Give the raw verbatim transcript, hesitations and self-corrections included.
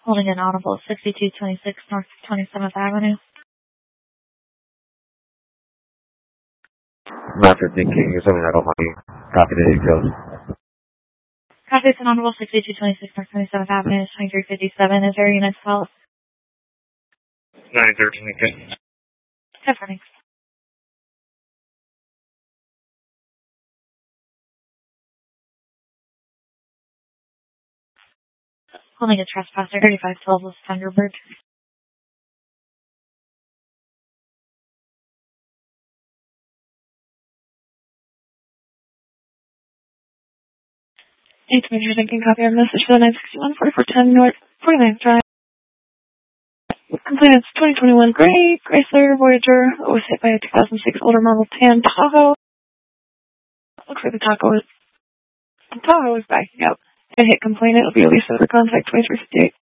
Holding an audible sixty-two twenty-six North twenty-seventh Avenue. Master thinking, seven out of money. Copy the details. Copy an audible sixty-two twenty-six North twenty-seventh Avenue, twenty-three fifty-seven. Is there a unit call? nine thirteen again. Confirming. Holding a trespasser, thirty-five twelve West Thunderbird. Eight Major Thinking, copy our message for the nine sixty-one forty-four ten North forty-ninth Drive. Completed twenty twenty-one Gray Chrysler Voyager. It was hit by a two thousand six older model tan Tahoe. Looks like the Tahoe is, the Tahoe is backing up. And hit complainant will be released over contact twenty-three fifty-eight.